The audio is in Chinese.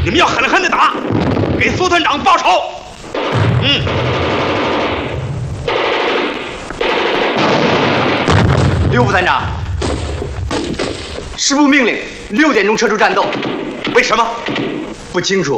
你们要狠狠的打，给苏团长报仇。 刘副团长，师部命令6点钟撤出战斗。 为什么？ 不清楚。